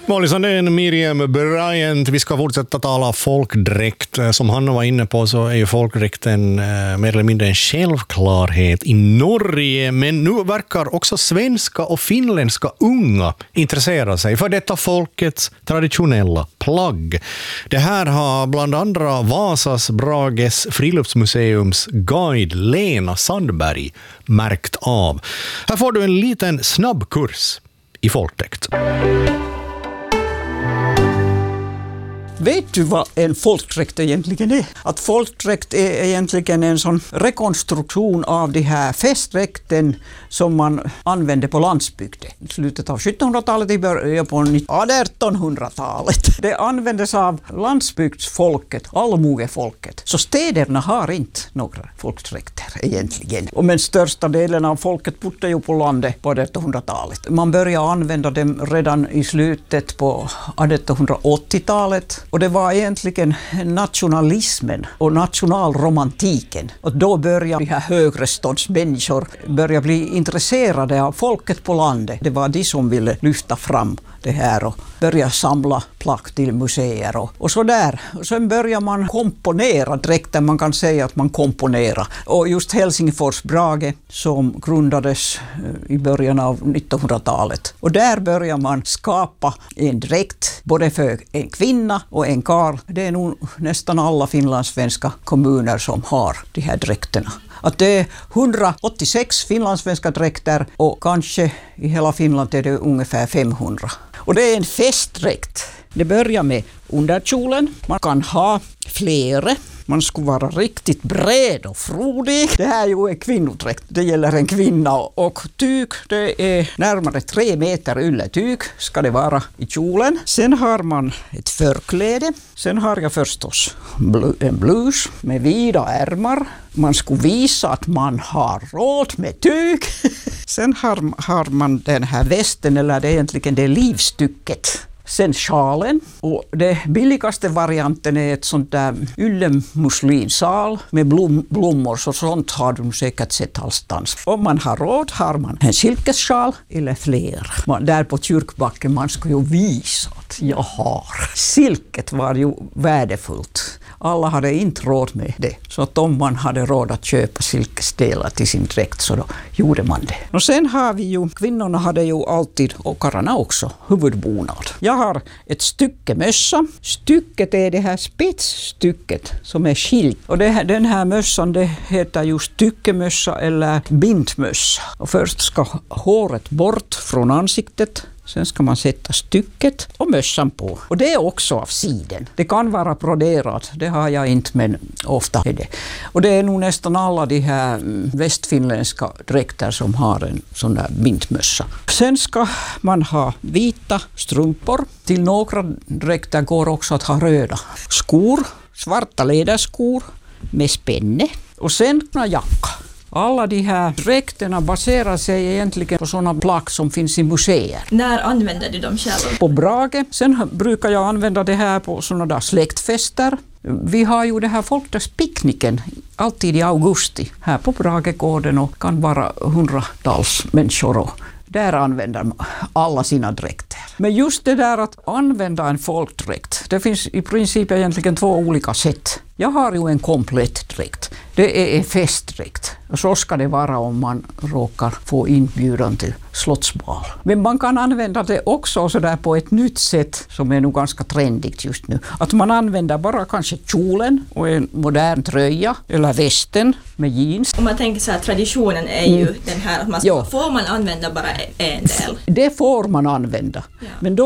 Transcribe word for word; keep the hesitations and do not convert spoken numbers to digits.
Molly Sandén, Miriam Bryant. Vi ska fortsätta tala folkdräkt. Som Hanna var inne på så är ju folkdräkten eh, mer eller mindre en självklarhet i Norge. Men nu verkar också svenska och finländska unga intressera sig för detta folkets traditionella plagg. Det här har bland andra Vasas Brages friluftsmuseums guide Lena Sandberg märkt av. Här får du en liten snabb kurs i folkdräkt. Vet du vad en folkdräkt egentligen är? Att folkdräkt är egentligen en sån rekonstruktion av de här festdräkten som man använde på landsbygden. I slutet av sjuttonhundratalet i början på artonhundratalet. Det användes av landsbygdsfolket, allmogefolket. Så städerna har inte några folkdräkter egentligen. Men största delen av folket bodde ju på landet på artonhundratalet. Man började använda dem redan i slutet på artonhundraåttiotalet. Och det var egentligen nationalismen och nationalromantiken. Och då började de här högre stånds människor börja bli intresserade av folket på landet. Det var de som ville lyfta fram det här och börja samla plagg till museer och, och så där. Och sen börjar man komponera dräkter, man kan säga att man komponerar. Och just Helsingfors Brage som grundades i början av nittonhundratalet. Och där börjar man skapa en dräkt både för en kvinna och en karl. Det är nog nästan alla finlandssvenska kommuner som har de här dräkterna. Att det är hundraåttiosex finlandssvenska dräkter och kanske i hela Finland är det ungefär femhundra. Och det är en festdräkt. Det börjar med underkjolen. Man kan ha flera. Man skulle vara riktigt bred och frodig. Det här är ju en kvinnodräkt. Det gäller en kvinna och tyg. Det är närmare tre meter ylletyg ska det vara i kjolen. Sen har man ett förkläde. Sen har jag förstås en blus med vida ärmar. Man skulle visa att man har råd med tyg. Sen har, har man den här västen, eller det är egentligen det livstycket. Sen sjalen, och det billigaste varianten är ett sånt där yllemuslinsal med blom, blommor, så sånt har du säkert sett allstans. Om man har råd har man en silkessjal eller fler. Man, där på kyrkbacken man ska ju visa att jag har. Silket var ju värdefullt. Alla hade inte råd med det. Så att om man hade råd att köpa silkesdelar till sin dräkt så då gjorde man det. Och sen har vi ju, kvinnorna hade ju alltid, och karlarna också, huvudbonad. Jag har ett stycke mössa. Stycket är det här spetsstycket som är skilt. Och det här, den här mössan det heter ju styckemössa eller bindmössa. Och först ska håret bort från ansiktet. Sen ska man sätta stycket och mössan på. Och det är också av siden. Det kan vara broderat, det har jag inte, men ofta är det. Och det är nog nästan alla de här västfinländska dräkter som har en sån där bindmössa. Sen ska man ha vita strumpor. Till några dräkter går också att ha röda skor, svarta läderskor med spänne. Och sen en jacka. Alla de här dräkterna baserar sig egentligen på sådana plagg som finns i museer. När använder du dem själv? På Brage. Sen brukar jag använda det här på sådana där släktfester. Vi har ju det här folkdräktspickniken alltid i augusti här på Bragegården och kan vara hundratals människor och där använder alla sina dräkter. Men just det där att använda en folkdräkt, det finns i princip egentligen två olika sätt. Jag har ju en komplett dräkt. Det är en festdräkt. Och så ska det vara om man råkar få inbjudan till slottsbal. Men man kan använda det också så där på ett nytt sätt som är nog ganska trendigt just nu. Att man använder bara kanske kjolen och en modern tröja eller västen med jeans. Om man tänker så här, traditionen är ju mm. den här att man ska, får man använda bara en del? Det får man använda. Ja. Men då